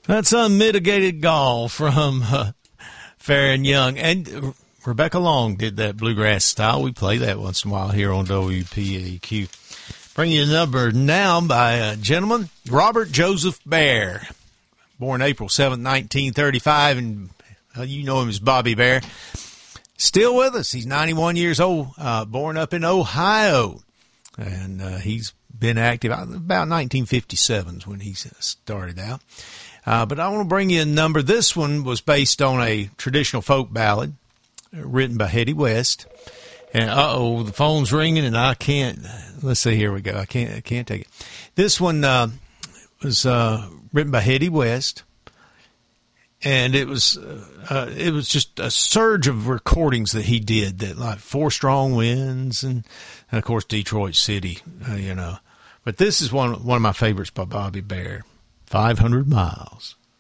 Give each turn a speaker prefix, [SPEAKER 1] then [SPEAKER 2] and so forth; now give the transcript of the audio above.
[SPEAKER 1] That's Unmitigated Gall from Fair and Young. And Rebecca Long did that bluegrass style. We play that once in a while here on WPAQ. Bring you a number now by a gentleman, Robert Joseph Bear. Born April 7th, 1935, and you know him as Bobby Bear. Still with us. He's 91 years old, born up in Ohio. And he's been active about 1957 is when he started out. But I want to bring you a number. This one was based on a traditional folk ballad written by Hetty West. And the phone's ringing, and I can't. Let's see. Here we go. I can't take it. This one was written by Hetty West, and it was just a surge of recordings that he did. That like Four Strong Winds, and of course Detroit City. But this is one of my favorites by Bobby Bear. 500 Miles.